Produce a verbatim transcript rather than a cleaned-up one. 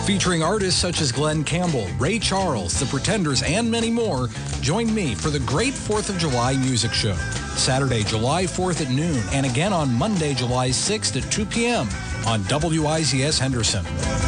Featuring artists such as Glenn Campbell, Ray Charles, The Pretenders, and many more, join me for the Great fourth of July Music Show. Saturday, July fourth at noon, and again on Monday, July sixth at two p.m. on W I Z S Henderson.